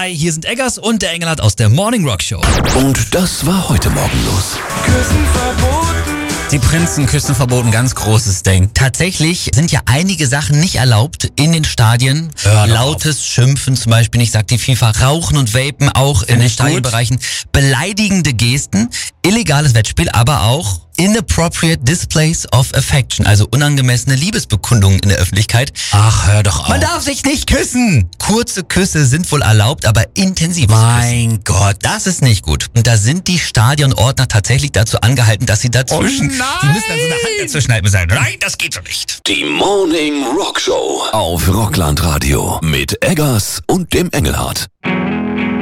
Hi, hier sind Eggers und der Engelhardt aus der Morning Rock Show. Und das war heute Morgen los. Küssen verboten. Die Prinzen küssen verboten, ganz großes Ding. Tatsächlich sind ja einige Sachen nicht erlaubt in den Stadien. Hör doch Lautes Schimpfen zum Beispiel nicht, sagt die FIFA. Rauchen und Vapen auch in den ich gut. Stadionbereichen. Beleidigende Gesten, illegales Wettspiel, aber auch inappropriate displays of affection, also unangemessene Liebesbekundungen in der Öffentlichkeit. Ach, hör doch auf. Man darf sich nicht küssen. Kurze Küsse sind wohl erlaubt, aber intensives Küssen. Mein Gott. Das ist nicht gut. Und da sind die Stadionordner tatsächlich dazu angehalten, dass sie dazwischen... Oh nein! Sie müssen dann so eine Hand dazwischen halten und sagen, nein, das geht so nicht. Die Morning Rock Show auf Rockland Radio mit Eggers und dem Engelhardt.